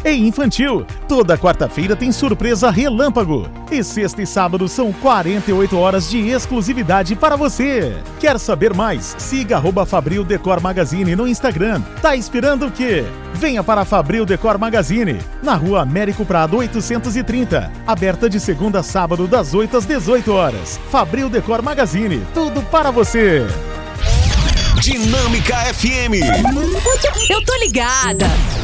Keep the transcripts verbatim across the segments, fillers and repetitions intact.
e infantil. Toda quarta-feira tem surpresa relâmpago. E sexta e sábado são quarenta e oito horas de exclusividade para você. Quer saber mais? Siga arroba Fabril Decor Magazine no Instagram. Tá esperando o quê? Venha para a Fabril Decor Magazine, na rua Américo Prado oitocentos e trinta. Aberta de segunda a sábado das oito às dezoito horas. Fabril Decor Magazine, tudo para você. Dinâmica F M. Eu tô ligada.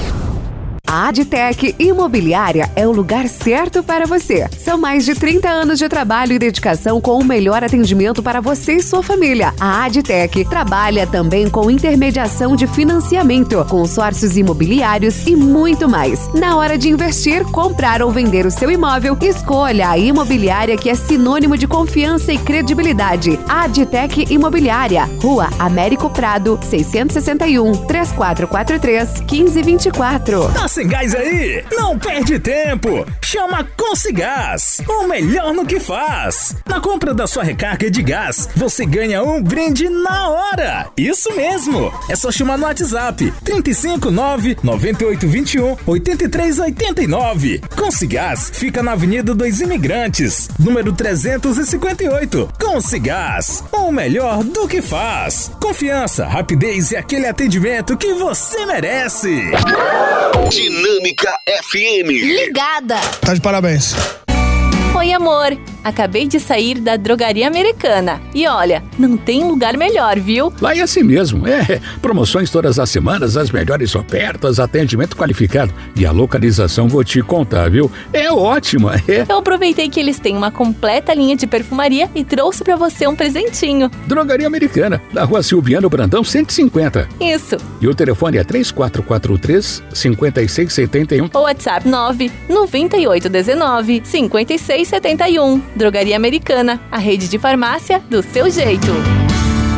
A Adtec Imobiliária é o lugar certo para você. São mais de trinta anos de trabalho e dedicação com o melhor atendimento para você e sua família. A Adtec trabalha também com intermediação de financiamento, consórcios imobiliários e muito mais. Na hora de investir, comprar ou vender o seu imóvel, escolha a imobiliária que é sinônimo de confiança e credibilidade. Adtec Imobiliária, Rua Américo Prado, seiscentos e sessenta e um, três quatro quatro três, um cinco dois quatro. Tá sem gás aí? Não perde tempo! Chama Consigás, o melhor no que faz. Na compra da sua recarga de gás, você ganha um brinde na hora. Isso mesmo! É só chamar no WhatsApp trinta e cinco, nove, noventa e oito, vinte e um, oitenta e três, oitenta e nove. Consigás fica na Avenida dos Imigrantes, número trezentos e cinquenta e oito. Consigás, o melhor do que faz. Confiança, rapidez e aquele atendimento que você merece. Dinâmica F M. Ligada. Tá de parabéns. Oi, amor. Acabei de sair da Drogaria Americana. E olha, não tem lugar melhor, viu? Lá é assim mesmo. É, promoções todas as semanas, as melhores ofertas, atendimento qualificado. E a localização vou te contar, viu? É ótima. É. Eu aproveitei que eles têm uma completa linha de perfumaria e trouxe pra você um presentinho. Drogaria Americana, na Rua Silviano Brandão, cento e cinquenta. Isso. E o telefone é três quatro quatro três, cinco seis sete um. O WhatsApp nove nove oito um nove, cinco seis sete um. Drogaria Americana, a rede de farmácia do seu jeito.